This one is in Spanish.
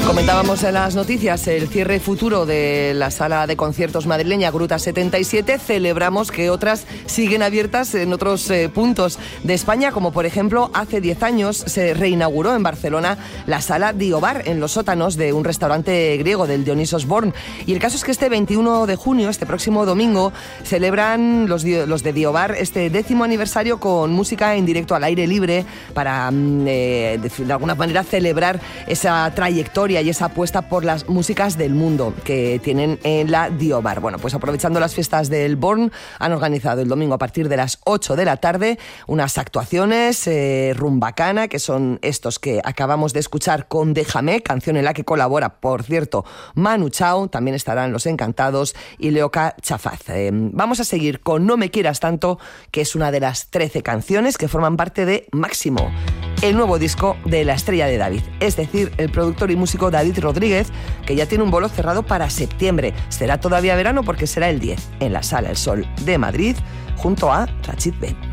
Comentábamos en las noticias el cierre futuro de la sala de conciertos madrileña Gruta 77. Celebramos que otras siguen abiertas en otros puntos de España, como por ejemplo hace 10 años se reinauguró en Barcelona la sala Diobar en los sótanos de un restaurante griego del Dionysos Born. Y el caso es que este 21 de junio, este próximo domingo, celebran los de Diobar este 10º aniversario con música en directo al aire libre para de alguna manera celebrar esa trayectoria y esa apuesta por las músicas del mundo que tienen en la Diobar. Bueno, pues aprovechando las fiestas del Born, han organizado el domingo a partir de las 8 de la tarde unas actuaciones rumbacana, que son estos que acabamos de escuchar con Déjame, canción en la que colabora, por cierto, Manu Chao. También estarán Los Encantados y Leoca Chafaz. Vamos a seguir con No me quieras tanto, que es una de las 13 canciones que forman parte de Máximo, el nuevo disco de la estrella de David, es decir, el productor y músico David Rodríguez, que ya tiene un bolo cerrado para septiembre. Será todavía verano porque será el 10 en la Sala El Sol de Madrid, junto a Rachid Ben.